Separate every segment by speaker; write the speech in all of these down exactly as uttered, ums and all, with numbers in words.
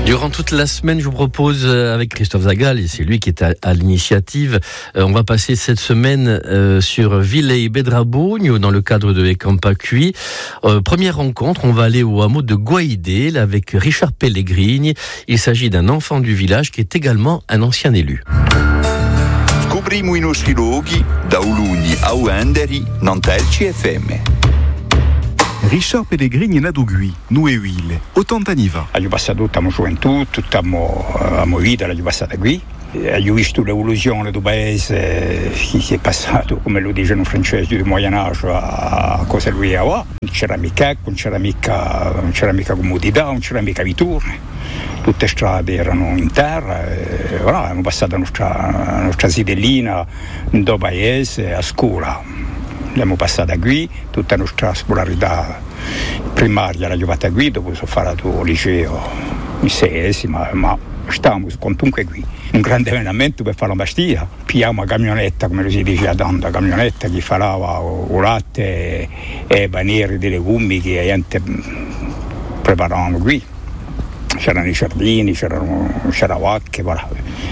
Speaker 1: Durant toute la semaine, je vous propose avec Christophe Zagal, et c'est lui qui est à, à l'initiative, euh, on va passer cette semaine euh, sur Villei Bedrabugno dans le cadre de Ecampa Cui. Euh, première rencontre, on va aller au hameau de Guaidel avec Richard Pellegrini. Il s'agit d'un enfant du village qui est également un ancien élu.
Speaker 2: Scopriamo i nostri luoghi da Uluni a Uenderi, Nantelci F M.
Speaker 3: Richard Pellegrini è nato qui, nu e Ville, ottanta anni fa.
Speaker 4: Ho passato tutta la mia gioventù, tutta la mia vita l'ho passata qui. Ho visto l'evoluzione del paese che si è passato, come lo dicono i francesi, del Moyen Âge a cosa lui è ora. Non c'era mica ecco, non c'era mica, non c'era mica comodità, non c'era mica vittoria. Tutte le strade erano in terra e voilà, abbiamo passato la nostra, la nostra sidellina do paese a scuola. L'abbiamo passata qui, tutta la nostra scolarità primaria l'ho fatta qui, dopo sono fatto il liceo in seiesima, ma stavamo comunque qui. Un grande allenamento per fare la pastiglia, pigliamo una camionetta, come si dice a Danda, camionetta che falava il latte e i panieri dei legumi che la gente preparavano qui. C'erano i giardini, c'erano, c'era vacche, voilà.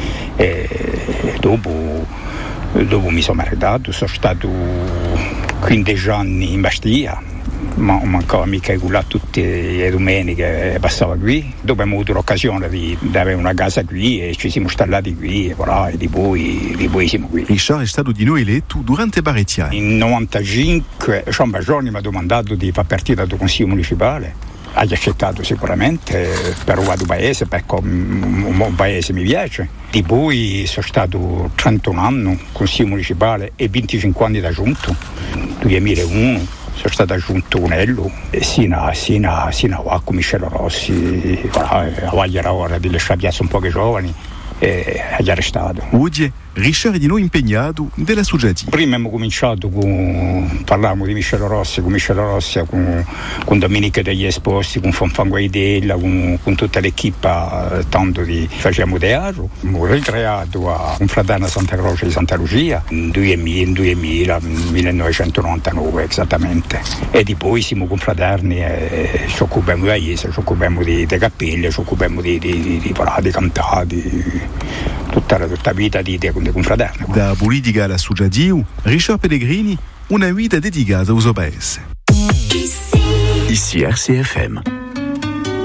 Speaker 4: E dopo, dopo mi sono meritato, sono stato quindici anni in Bastia, ma non mancava mica là tutte le domeniche, passava qui. Dopo abbiamo avuto l'occasione di, di avere una casa qui e ci siamo installati qui e, voilà, e di poi, di poi siamo qui.
Speaker 3: Richard è stato di noi eletto durante parecchi anni.
Speaker 4: In novantacinque Jean Bajoni mi ha domandato di far partire dal Consiglio Municipale. Ha accettato sicuramente per un paese, perché un buon paese mi piace. Di poi sono stato trentuno anni Consiglio Municipale e venticinque anni da giunto. duemilauno sono stato aggiunto Unello e sino a sino, sino a Michele Rossi, voilà, a voglia era ora di lasciare piazza un po' che giovani e agli arrestato.
Speaker 3: Oggi Richard è di noi impegnato nella società.
Speaker 4: Prima abbiamo cominciato con, parlavamo di Michele Rossi, con Michele Rossi, con, con Domenica degli Esposti, con Fanfan Guaidella, con, con tutta l'equipa, tanto di facciamo teatro. Abbiamo ricreato a Confraterna Santa Croce di Santa Lucia nel duemila, millenovecentonovantanove esattamente. E di poi siamo confraterni e ci occupiamo di Chiesa, ci occupiamo di, di cappelle, ci occupiamo di, di, di, di, di cantati, tutta la, tutta la vita di, di confraterna.
Speaker 3: Da politica alla società, Richard Pellegrini, una vita dedicata al suo paese.
Speaker 2: Ici R C F M.